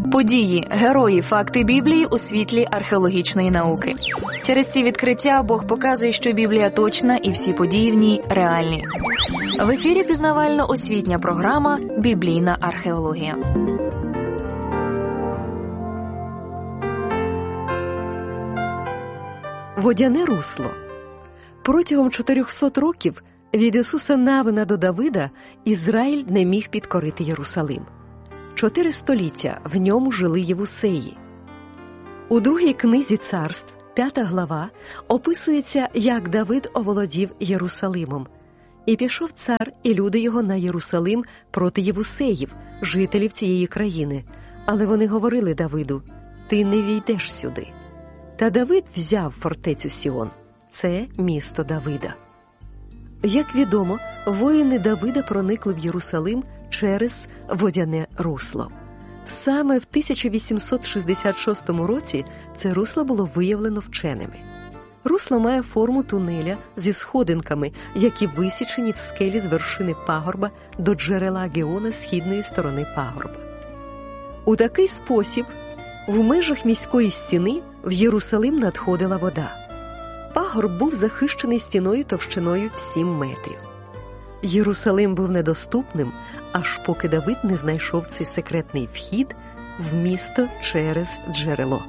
Події, герої, факти Біблії у світлі археологічної науки. Через ці відкриття Бог показує, що Біблія точна і всі події в ній реальні. В ефірі пізнавально-освітня програма «Біблійна археологія». Водяне русло. Протягом 400 років від Ісуса Навина до Давида Ізраїль не міг підкорити Єрусалим. 4 століття в ньому жили євусеї. У другій книзі царств, 5 глава, описується, як Давид оволодів Єрусалимом. «І пішов цар і люди його на Єрусалим проти євусеїв, жителів цієї країни. Але вони говорили Давиду: ти не війдеш сюди. Та Давид взяв фортецю Сіон. Це місто Давида». Як відомо, воїни Давида проникли в Єрусалим через водяне русло. Саме в 1866 році це русло було виявлено вченими. Русло має форму тунеля зі сходинками, які висічені в скелі з вершини пагорба до джерела Геона східної сторони пагорба. У такий спосіб в межах міської стіни в Єрусалим надходила вода. Пагорб був захищений стіною товщиною в 7 метрів. Єрусалим був недоступним, аж поки Давид не знайшов цей секретний вхід в місто через джерело.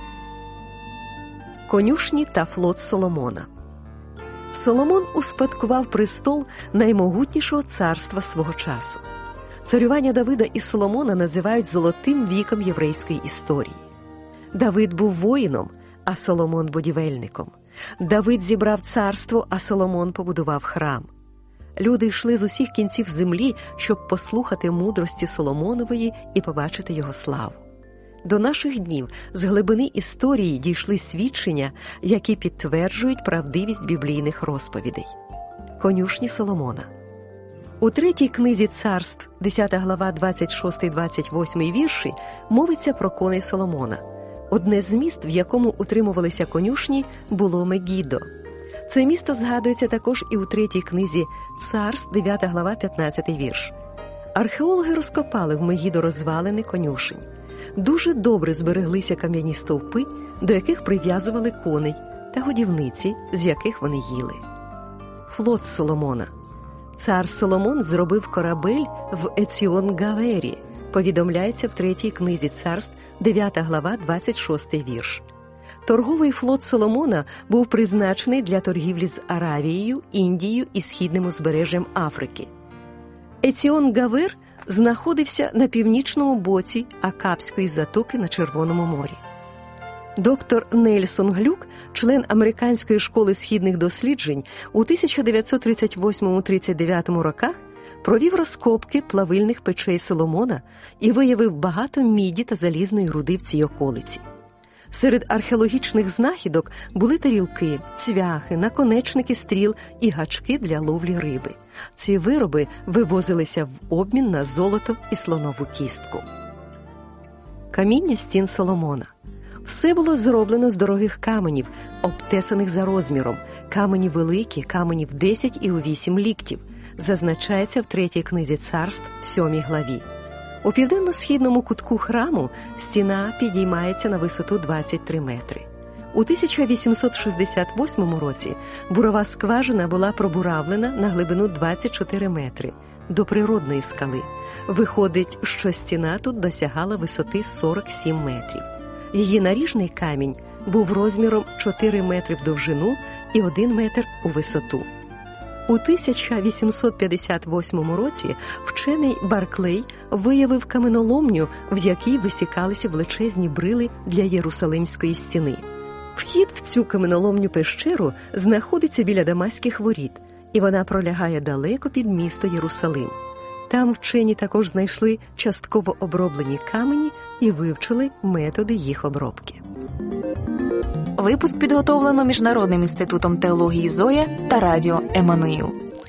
Конюшні та флот Соломона. Соломон успадкував престол наймогутнішого царства свого часу. Царювання Давида і Соломона називають золотим віком єврейської історії. Давид був воїном, а Соломон – будівельником. Давид зібрав царство, а Соломон побудував храм. Люди йшли з усіх кінців землі, щоб послухати мудрості Соломонової і побачити його славу. До наших днів з глибини історії дійшли свідчення, які підтверджують правдивість біблійних розповідей. Конюшні Соломона. У 3 книзі царств, 10 глава, 26-28 вірші, мовиться про коней Соломона. Одне з міст, в якому утримувалися конюшні, було Мегідо. Це місто згадується також і у 3 книзі царств, 9 глава, 15 вірш. Археологи розкопали в Мегідо розвалини конюшень. Дуже добре збереглися кам'яні стовпи, до яких прив'язували коней, та годівниці, з яких вони їли. Флот Соломона. Цар Соломон зробив корабель в Еціон-Гавері, повідомляється в 3 книзі царств, 9 глава, 26 вірш. Торговий флот Соломона був призначений для торгівлі з Аравією, Індією і східним узбережжям Африки. Еціон-Гавер знаходився на північному боці Акапської затоки на Червоному морі. Доктор Нельсон Глюк, член Американської школи східних досліджень, у 1938-39 роках провів розкопки плавильних печей Соломона і виявив багато міді та залізної руди в цій околиці. Серед археологічних знахідок були тарілки, цвяхи, наконечники стріл і гачки для ловлі риби. Ці вироби вивозилися в обмін на золото і слонову кістку. Каміння стін Соломона. Все було зроблено з дорогих каменів, обтесаних за розміром. Камені великі, камені в 10 і у 8 ліктів. Зазначається в 3 книзі царств, 7 главі. У південно-східному кутку храму стіна підіймається на висоту 23 метри. У 1868 році бурова скважина була пробуравлена на глибину 24 метри до природної скали. Виходить, що стіна тут досягала висоти 47 метрів. Її наріжний камінь був розміром 4 метри в довжину і 1 метр у висоту. У 1858 році вчений Барклей виявив каменоломню, в якій висікалися величезні брили для Єрусалимської стіни. Вхід в цю каменоломню пещеру знаходиться біля Дамаських воріт, і вона пролягає далеко під місто Єрусалим. Там вчені також знайшли частково оброблені камені і вивчили методи їх обробки. Випуск підготовлено Міжнародним інститутом теології Зоя та радіо Еммануїл.